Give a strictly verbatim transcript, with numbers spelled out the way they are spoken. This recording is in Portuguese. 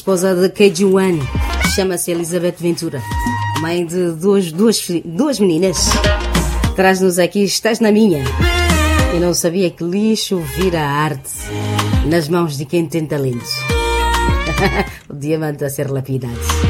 esposa de Keiji One. Chama-se Elizabeth Ventura, mãe de duas, duas, duas meninas. Traz-nos aqui Estás na Minha. Eu não sabia que lixo vira arte nas mãos de quem tem talentos. O diamante a ser lapidado.